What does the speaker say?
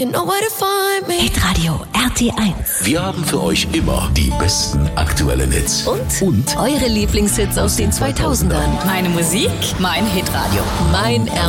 Hitradio RT1. Wir haben für euch immer die besten aktuellen Hits. Und eure Lieblingshits aus den 2000ern. Meine Musik, mein Hitradio. Mein